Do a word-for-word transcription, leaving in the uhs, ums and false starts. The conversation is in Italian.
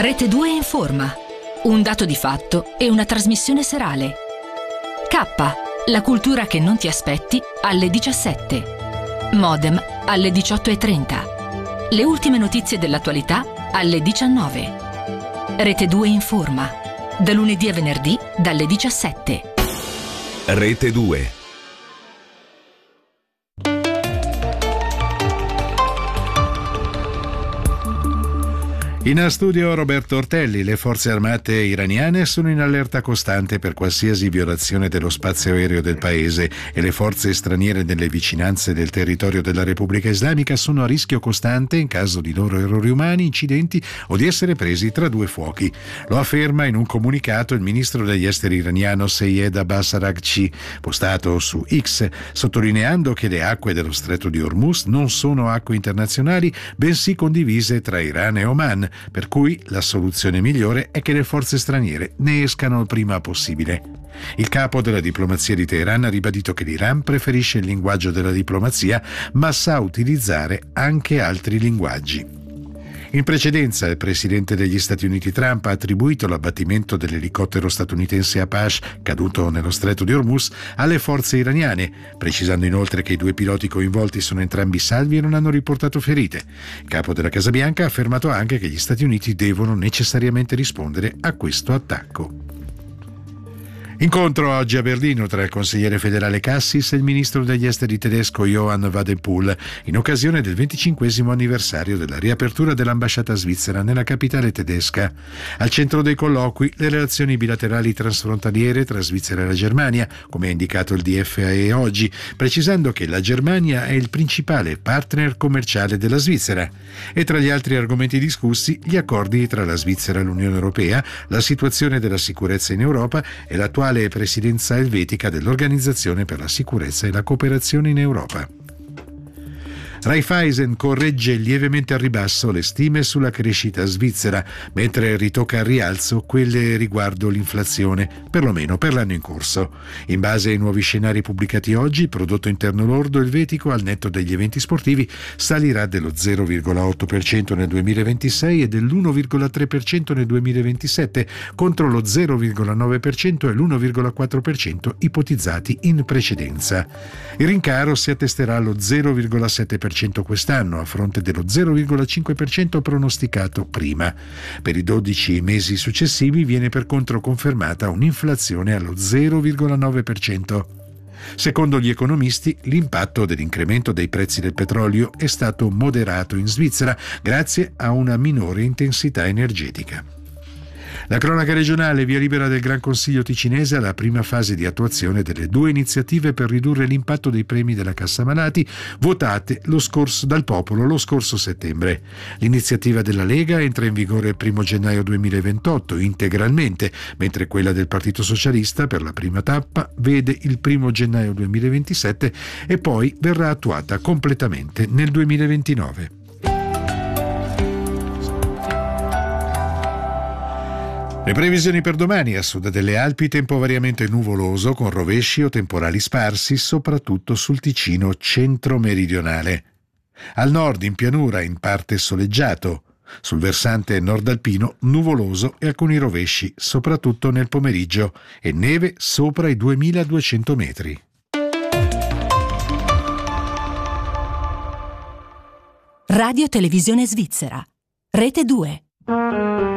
Rete due informa. Un dato di fatto e una trasmissione serale. K, la cultura che non ti aspetti, alle diciassette. Modem alle diciotto e trenta. Le ultime notizie dell'attualità alle diciannove. Rete due informa. Da lunedì a venerdì dalle diciassette. Rete due. In studio Roberto Ortelli. Le forze armate iraniane sono in allerta costante per qualsiasi violazione dello spazio aereo del paese e le forze straniere nelle vicinanze del territorio della Repubblica Islamica sono a rischio costante in caso di loro errori umani, incidenti o di essere presi tra due fuochi. Lo afferma in un comunicato il ministro degli esteri iraniano Seyed Abbas Araghchi, postato su X, sottolineando che le acque dello stretto di Hormuz non sono acque internazionali, bensì condivise tra Iran e Oman, per cui la soluzione migliore è che le forze straniere ne escano il prima possibile. Il capo della diplomazia di Teheran ha ribadito che l'Iran preferisce il linguaggio della diplomazia, ma sa utilizzare anche altri linguaggi. In precedenza, il presidente degli Stati Uniti Trump ha attribuito l'abbattimento dell'elicottero statunitense Apache, caduto nello stretto di Hormuz, alle forze iraniane, precisando inoltre che i due piloti coinvolti sono entrambi salvi e non hanno riportato ferite. Il capo della Casa Bianca ha affermato anche che gli Stati Uniti devono necessariamente rispondere a questo attacco. Incontro oggi a Berlino tra il consigliere federale Cassis e il ministro degli esteri tedesco Johann Wadephul in occasione del venticinquesimo anniversario della riapertura dell'ambasciata svizzera nella capitale tedesca. Al centro dei colloqui le relazioni bilaterali transfrontaliere tra Svizzera e la Germania, come ha indicato il D F A E oggi, precisando che la Germania è il principale partner commerciale della Svizzera. E tra gli altri argomenti discussi, gli accordi tra la Svizzera e l'Unione Europea, la situazione della sicurezza in Europa e l'attuale presidenza elvetica dell'Organizzazione per la sicurezza e la cooperazione in Europa. Raiffeisen corregge lievemente al ribasso le stime sulla crescita svizzera, mentre ritocca al rialzo quelle riguardo l'inflazione, perlomeno per l'anno in corso. In base ai nuovi scenari pubblicati oggi, il prodotto interno lordo elvetico, al netto degli eventi sportivi, salirà dello zero virgola otto per cento nel duemilaventisei e dell'uno virgola tre per cento nel duemilaventisette, contro lo zero virgola nove per cento e l'uno virgola quattro per cento ipotizzati in precedenza. Il rincaro si attesterà allo zero virgola sette per cento quest'anno, a fronte dello zero virgola cinque per cento pronosticato prima. Per i dodici mesi successivi viene per contro confermata un'inflazione allo zero virgola nove per cento. Secondo gli economisti, l'impatto dell'incremento dei prezzi del petrolio è stato moderato in Svizzera grazie a una minore intensità energetica. La cronaca regionale, via libera del Gran Consiglio ticinese alla prima fase di attuazione delle due iniziative per ridurre l'impatto dei premi della Cassa Malati votate lo scorso, dal popolo lo scorso settembre. L'iniziativa della Lega entra in vigore il primo gennaio duemilaventotto integralmente, mentre quella del Partito Socialista per la prima tappa vede il primo gennaio duemilaventisette e poi verrà attuata completamente nel duemilaventinove. Le previsioni per domani: a sud delle Alpi tempo variamente nuvoloso con rovesci o temporali sparsi, soprattutto sul Ticino centro-meridionale. Al nord in pianura in parte soleggiato. Sul versante nord-alpino nuvoloso e alcuni rovesci, soprattutto nel pomeriggio, e neve sopra i duemiladuecento metri. Radio Televisione Svizzera. Rete due.